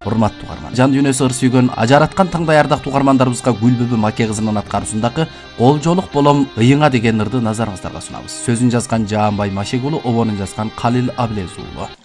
урматтуу угарман. Жан дүйнөсү ыр сүйгөн ажараткан таңдай ардактуу угармандарыбызга Гүлбүбү Маке кызынын аткаруусундагы Колжолук болом ыйыңа деген ырды назарыңыздарга сунабыз. Сөзүн жазган Жаанбай Машек уулу, обонун жазган Калил Аблез уулу.